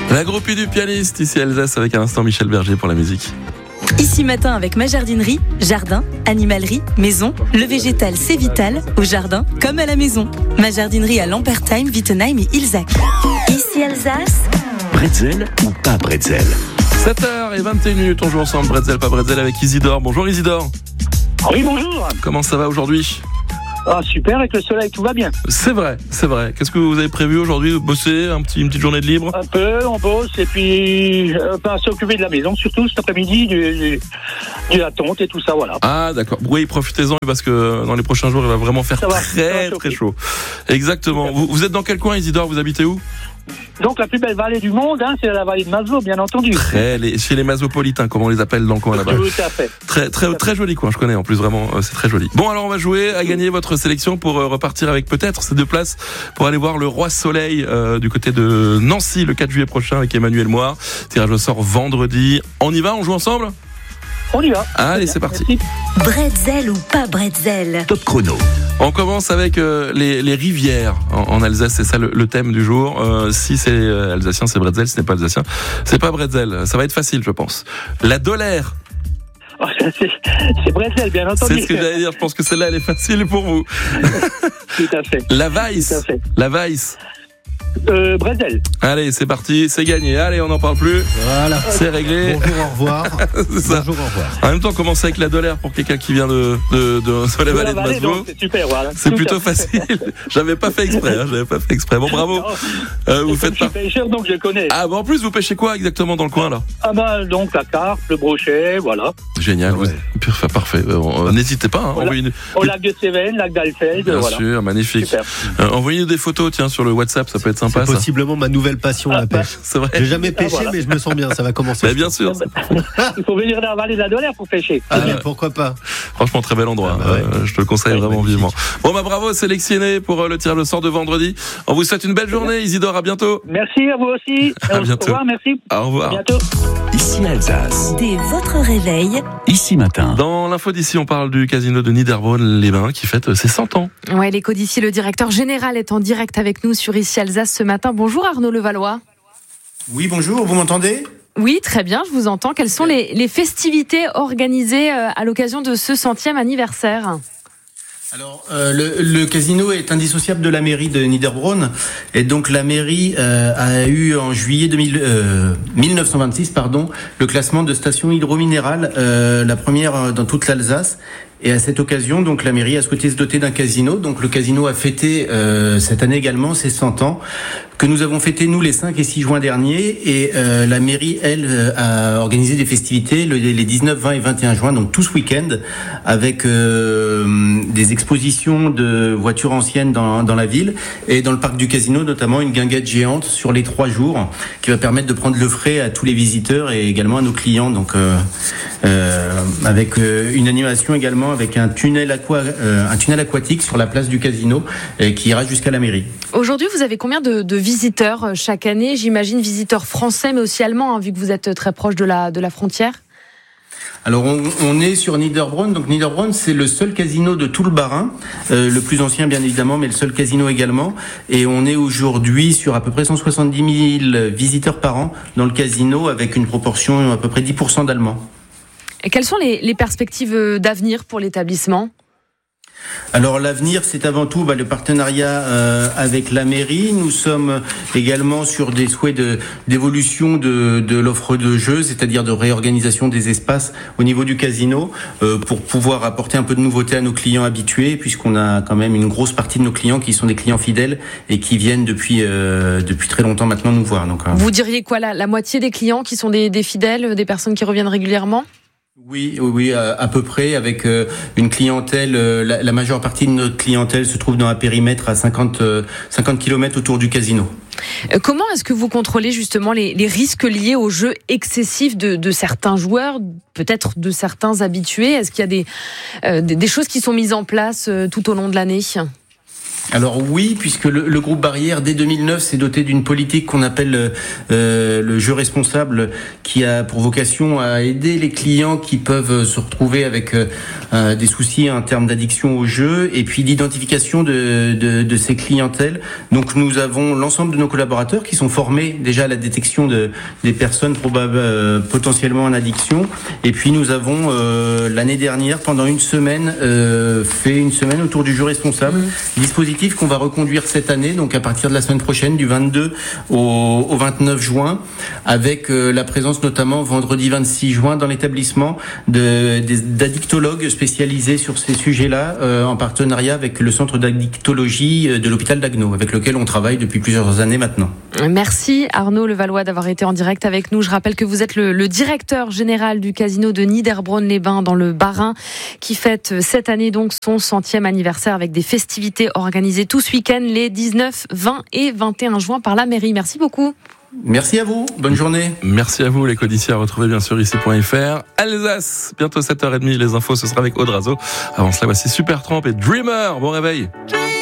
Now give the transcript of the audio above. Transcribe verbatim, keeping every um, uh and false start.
La groupie du pianiste, ici Alsace, avec un instant Michel Berger pour la musique. Ici matin avec ma jardinerie, jardin, animalerie, maison, le végétal c'est vital, au jardin comme à la maison. Ma jardinerie à Lampertheim, Wittenheim et Ilzach. Ici Alsace. Bretzel ou pas bretzel? sept heures vingt et une minutes, on joue ensemble, bretzel, pas bretzel, avec Isidore. Bonjour Isidore. Oui, bonjour. Comment ça va aujourd'hui? Ah, super, avec le soleil, tout va bien. C'est vrai, c'est vrai. Qu'est-ce que vous avez prévu aujourd'hui? Bosser, un petit, une petite journée de libre? Un peu, on bosse, et puis euh, ben, s'occuper de la maison, surtout cet après-midi, du, du, de la tonte et tout ça, voilà. Ah, d'accord. Oui, profitez-en, parce que dans les prochains jours, il va vraiment faire Ça va, très, ça va très chaud. Exactement. Vous, vous êtes dans quel coin, Isidore? Vous habitez où? Donc, la plus belle vallée du monde, hein, c'est la vallée de Maslow, bien entendu. Très, les, chez les Masopolitains, comme on les appelle dans le coin là-bas. Tout à fait. Très, très, très joli coin, je connais en plus, vraiment, euh, c'est très joli. Bon, alors on va jouer à gagner votre sélection pour euh, repartir avec peut-être ces deux places pour aller voir le Roi Soleil euh, du côté de Nancy le quatre juillet prochain avec Emmanuel Moir. Tirage au sort vendredi. On y va, on joue ensemble? On y va. Allez, c'est parti. Merci. Bretzel ou pas bretzel? Top chrono. On commence avec euh, les, les rivières en, en Alsace, c'est ça le, le thème du jour. Euh, si c'est euh, alsacien, c'est bretzel, si ce n'est pas alsacien, c'est pas bretzel. Ça va être facile, je pense. La Dolère. Oh, c'est, c'est Bretzel, bien entendu. C'est ce que j'allais dire, je pense que celle-là, elle est facile pour vous. Tout à fait. La Weiss. Tout à fait. La Weiss. Euh, Bretzel. Allez, c'est parti, c'est gagné. Allez, on n'en parle plus. Voilà. C'est réglé. Bonjour, au revoir. C'est ça. Bonjour, au revoir. En même temps, commencer avec la Dolère pour quelqu'un qui vient de, de, de, de la vallée de Vallée, Maslow. donc, c'est super, voilà. C'est Tout plutôt à fait. facile. J'avais pas fait exprès, hein, j'avais pas fait exprès. Bon, bravo. Non, Euh, vous comme faites je suis pas. pêcheur, donc je connais. Ah, bon, en plus, vous pêchez quoi exactement dans le coin, là? Ah ben, donc la carpe, le brochet, voilà. Génial. Ouais. Vous... Parfait, parfait. Euh, euh, N'hésitez pas, hein, Voilà. envoyez une... Au lac de Cévennes, lac d'Alfeld, Bien voilà. sûr, magnifique. Super. Euh, envoyez-nous des photos, tiens, sur le WhatsApp, ça peut être sympa, C'est ça. possiblement ma nouvelle passion, la pêche. C'est vrai. J'ai jamais pêché, voilà. mais je me sens bien, ça va commencer. Bah, bien sûr. Il faut venir dans la vallée de la Dolère pour pêcher. Ah, mais pourquoi pas? Franchement, très bel endroit. Ah bah ouais. Euh, je te le conseille Ouais, vraiment magnifique. vivement. Bon, bah, bravo, sélectionné pour euh, le tirage au sort de vendredi. On vous souhaite une belle journée, Isidore. À bientôt. Merci à vous aussi. À Au bientôt. revoir, merci. Au À revoir. bientôt. Ici Alsace. Dès votre réveil, Ici matin. Dans l'info d'ici, on parle du casino de Niederbronn-les-Bains qui fête ses cent ans. Ouais, l'écho d'ici, le directeur général est en direct avec nous sur Ici Alsace ce matin. Bonjour Arnaud Levallois. Oui, bonjour, vous m'entendez? Oui, très bien, je vous entends. Quelles sont les, les festivités organisées euh, à l'occasion de ce centième anniversaire ? Alors, euh, le, le casino est indissociable de la mairie de Niederbronn, et donc la mairie euh, a eu en juillet deux mille, euh, mille neuf cent vingt-six, pardon, le classement de station hydrominérale, euh, la première dans toute l'Alsace. Et à cette occasion, donc la mairie a souhaité se doter d'un casino. Donc le casino a fêté euh, cette année également ses cent ans, que nous avons fêté nous les cinq et six juin dernier. Et euh, la mairie, elle, euh, a organisé des festivités le, les dix-neuf, vingt et vingt et un juin, donc tout ce week-end, avec euh, des expositions de voitures anciennes dans, dans la ville et dans le parc du casino, notamment une guinguette géante sur les trois jours, qui va permettre de prendre le frais à tous les visiteurs et également à nos clients. Donc euh, euh, avec euh, une animation également avec un tunnel, aqua, euh, un tunnel aquatique sur la place du casino euh, qui ira jusqu'à la mairie. Aujourd'hui, vous avez combien de, de visiteurs chaque année ? J'imagine visiteurs français, mais aussi allemands, hein, vu que vous êtes très proche de la, de la frontière. Alors on, on est sur Niederbronn. Donc Niederbronn, c'est le seul casino de tout le Bas-Rhin, euh, le plus ancien bien évidemment, mais le seul casino également. Et on est aujourd'hui sur à peu près cent soixante-dix mille visiteurs par an dans le casino, avec une proportion à peu près dix pour cent d'Allemands. Et quelles sont les, les perspectives d'avenir pour l'établissement ? Alors l'avenir, c'est avant tout bah, le partenariat euh, avec la mairie. Nous sommes également sur des souhaits de, d'évolution de, de l'offre de jeux, c'est-à-dire de réorganisation des espaces au niveau du casino, euh, pour pouvoir apporter un peu de nouveauté à nos clients habitués, puisqu'on a quand même une grosse partie de nos clients qui sont des clients fidèles et qui viennent depuis euh, depuis très longtemps maintenant nous voir. Donc, euh... Vous diriez quoi, la, la moitié des clients qui sont des, des fidèles, des personnes qui reviennent régulièrement ? Oui, oui, oui, à, à peu près, avec euh, une clientèle, euh, la, la majeure partie de notre clientèle se trouve dans un périmètre à cinquante, euh, cinquante kilomètres autour du casino. Euh, comment est-ce que vous contrôlez justement les, les risques liés au jeu excessif de, de certains joueurs, peut-être de certains habitués ? Est-ce qu'il y a des, euh, des, des choses qui sont mises en place euh, tout au long de l'année ? Alors oui, puisque le, le groupe Barrière, dès deux mille neuf, s'est doté d'une politique qu'on appelle euh, le jeu responsable, qui a pour vocation à aider les clients qui peuvent se retrouver avec euh, des soucis en termes d'addiction au jeu, et puis l'identification de, de, de ces clientèles. Donc nous avons l'ensemble de nos collaborateurs qui sont formés déjà à la détection de, des personnes probables, euh, potentiellement en addiction. Et puis nous avons euh, l'année dernière, pendant une semaine, euh, fait une semaine autour du jeu responsable, mmh. dispositif qu'on va reconduire cette année, donc à partir de la semaine prochaine, du vingt-deux au, au vingt-neuf juin, avec euh, la présence notamment vendredi vingt-six juin dans l'établissement de, de, d'addictologues spécialisés sur ces sujets-là, euh, en partenariat avec le centre d'addictologie de l'hôpital d'Agneau, avec lequel on travaille depuis plusieurs années maintenant. Merci Arnaud Levallois d'avoir été en direct avec nous. Je rappelle que vous êtes le, le directeur général du casino de Niederbronn-les-Bains dans le Bas-Rhin, qui fête cette année donc son centième anniversaire avec des festivités organisées tout ce week-end, les dix-neuf, vingt et vingt et un juin par la mairie. Merci beaucoup. Merci à vous, bonne journée. Merci à vous les codiciens, à retrouver bien sûr ici point f r. Alsace, bientôt sept heures trente, les infos ce sera avec Audrazo. Avant cela, voici Supertramp et Dreamer, bon réveil.